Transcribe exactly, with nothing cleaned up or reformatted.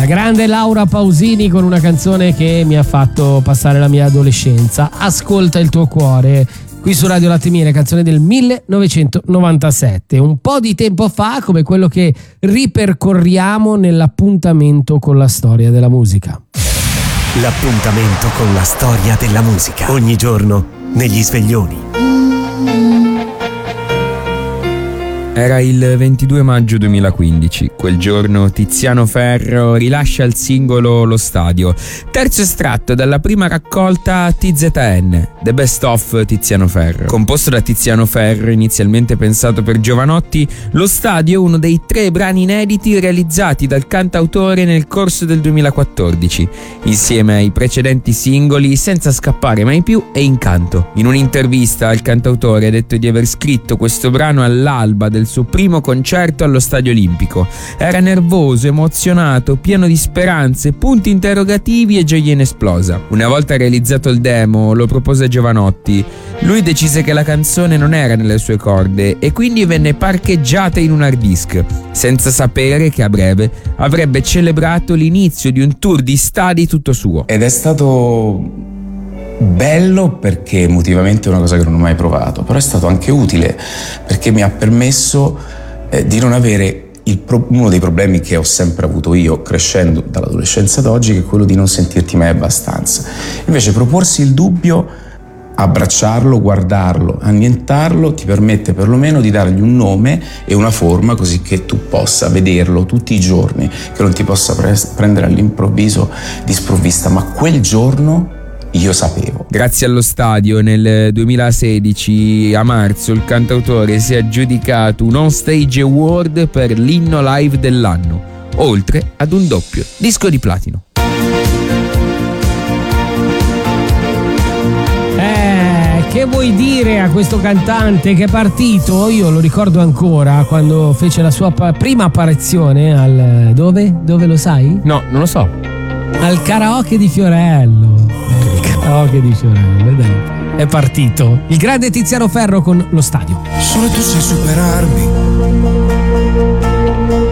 La grande Laura Pausini con una canzone che mi ha fatto passare la mia adolescenza. Ascolta il tuo cuore, qui su Radio Latte Miele, canzone del millenovecentonovantasette, un po' di tempo fa, come quello che ripercorriamo nell'appuntamento con la storia della musica. L'appuntamento con la storia della musica, ogni giorno negli sveglioni. Era il ventidue maggio duemilaquindici. Quel giorno Tiziano Ferro rilascia il singolo Lo Stadio, terzo estratto dalla prima raccolta T Z N, The Best of Tiziano Ferro. Composto da Tiziano Ferro, inizialmente pensato per Jovanotti, Lo Stadio è uno dei tre brani inediti realizzati dal cantautore nel corso del duemilaquattordici, insieme ai precedenti singoli Senza scappare mai più e Incanto. In un'intervista il cantautore ha detto di aver scritto questo brano all'alba del suo primo concerto allo Stadio Olimpico. Era nervoso, emozionato, pieno di speranze, punti interrogativi e gioia inesplosa. Una volta realizzato il demo, lo propose a Jovanotti. Lui decise che la canzone non era nelle sue corde e quindi venne parcheggiata in un hard disk, senza sapere che a breve avrebbe celebrato l'inizio di un tour di stadi tutto suo. Ed è stato bello perché emotivamente è una cosa che non ho mai provato, però è stato anche utile perché mi ha permesso eh, di non avere il pro- uno dei problemi che ho sempre avuto io crescendo dall'adolescenza ad oggi, che è quello di non sentirti mai abbastanza. Invece proporsi il dubbio, abbracciarlo, guardarlo, annientarlo, ti permette perlomeno di dargli un nome e una forma così che tu possa vederlo tutti i giorni, che non ti possa pre- prendere all'improvviso di sprovvista, ma quel giorno io sapevo. Grazie allo Stadio, nel duemilasedici, a marzo, il cantautore si è aggiudicato un On Stage Award per l'inno live dell'anno, oltre ad un doppio disco di platino. Eh, che vuoi dire a questo cantante che è partito? Io lo ricordo ancora quando fece la sua pa- prima apparizione al... dove? Dove lo sai? No, non lo so. Al karaoke di Fiorello. Karaoke di Fiorello, dai. È partito il grande Tiziano Ferro con Lo Stadio. Solo tu sai superarmi,